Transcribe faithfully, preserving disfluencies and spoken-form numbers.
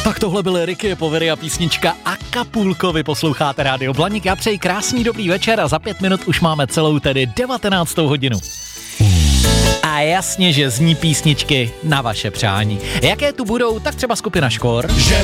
Tak tohle byly Ricky Povery a písnička Acapulco. Vy posloucháte Rádio Blaník. Já přeji krásný dobrý večer a za pět minut už máme celou tedy devatenáctou hodinu. A jasně, že zní písničky na vaše přání. Jaké tu budou, tak třeba skupina Škor. Že